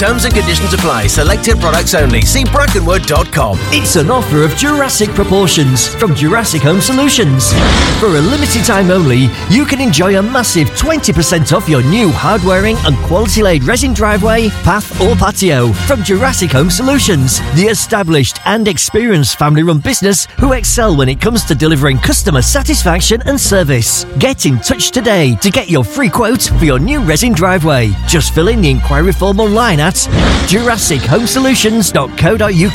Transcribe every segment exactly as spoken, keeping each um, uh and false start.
Terms and conditions apply. Selected products only. See brackenwood dot com. It's an offer of Jurassic proportions from Jurassic Home Solutions. For a limited time only, you can enjoy a massive twenty percent off your new hard-wearing and quality-laid resin driveway, path or patio from Jurassic Home Solutions, the established and experienced family-run business who excel when it comes to delivering customer satisfaction and service. Get in touch today to get your free quote for your new resin driveway. Just fill in the inquiry form online at jurassic home solutions dot co dot uk.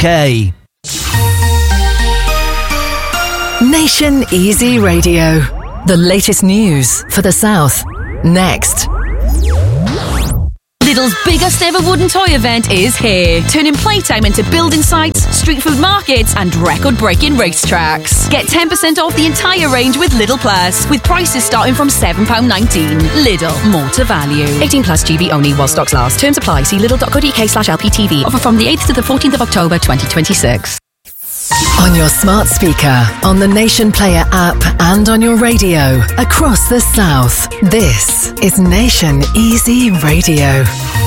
Nation Easy Radio. The latest news for the South. Next. Lidl's biggest ever wooden toy event is here, turning playtime into building sites, street food markets and record-breaking racetracks. Get ten percent off the entire range with Lidl Plus, with prices starting from seven pounds nineteen. Lidl, more to value. eighteen plus G B only while stocks last. Terms apply. See lidl dot co dot uk slash L P T V. Offer from the eighth to the fourteenth of October twenty twenty-six. On your smart speaker, on the Nation Player app and on your radio across the South. This is Nation Easy Radio.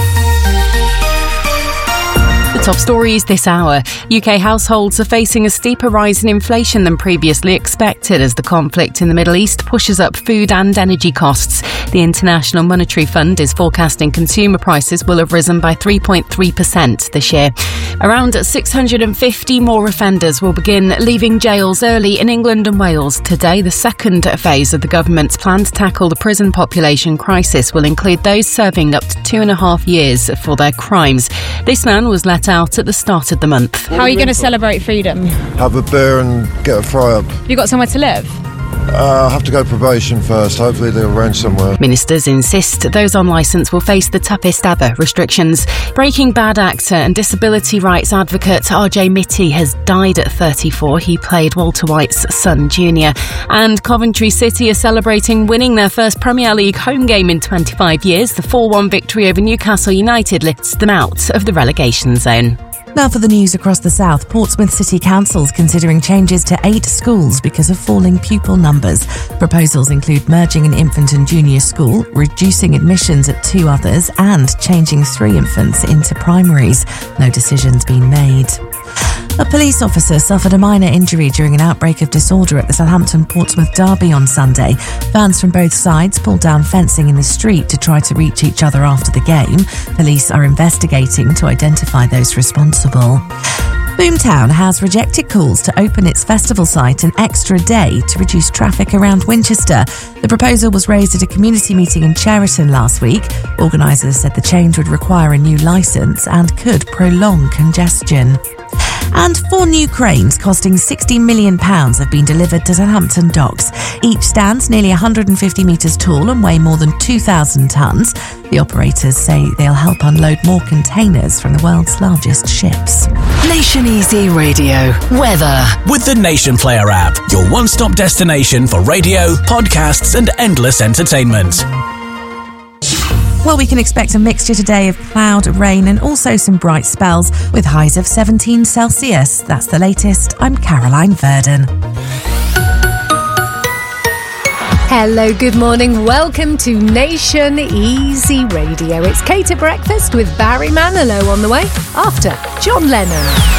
The top stories this hour. U K households are facing a steeper rise in inflation than previously expected as the conflict in the Middle East pushes up food and energy costs. The International Monetary Fund is forecasting consumer prices will have risen by three point three percent this year. Around six hundred fifty more offenders will begin leaving jails early in England and Wales today. The second phase of the government's plan to tackle the prison population crisis will include those serving up to two and a half years for their crimes. This man was let out at the start of the month. How are you going to celebrate freedom? Have a beer and get a fry up. Have you got somewhere to live? Uh, I have to go probation first. Hopefully they'll arrange somewhere. Ministers insist those on licence will face the toughest ever restrictions. Breaking Bad actor and disability rights advocate R J Mitty has died at thirty-four. He played Walter White's son, Junior. And Coventry City are celebrating winning their first Premier League home game in twenty-five years. The four one victory over Newcastle United lifts them out of the relegation zone. Now for the news across the South. Portsmouth City Council's considering changes to eight schools because of falling pupil numbers. Proposals include merging an infant and junior school, reducing admissions at two others and changing three infants into primaries. No decision's been made. A police officer suffered a minor injury during an outbreak of disorder at the Southampton-Portsmouth derby on Sunday. Fans from both sides pulled down fencing in the street to try to reach each other after the game. Police are investigating to identify those responsible. Boomtown has rejected calls to open its festival site an extra day to reduce traffic around Winchester. The proposal was raised at a community meeting in Cheriton last week. Organisers said the change would require a new licence and could prolong congestion. And four new cranes costing sixty million pounds have been delivered to Southampton docks. Each stands nearly one hundred fifty metres tall and weigh more than two thousand tonnes. The operators say they'll help unload more containers from the world's largest ships. Nation Easy Radio. Weather. With the Nation Player app, your one-stop destination for radio, podcasts and endless entertainment. Well, we can expect a mixture today of cloud, rain and also some bright spells with highs of seventeen Celsius. That's the latest. I'm Caroline Verdon. Hello, good morning. Welcome to Nation Easy Radio. It's Kate at Breakfast with Barry Manilow on the way after John Lennon.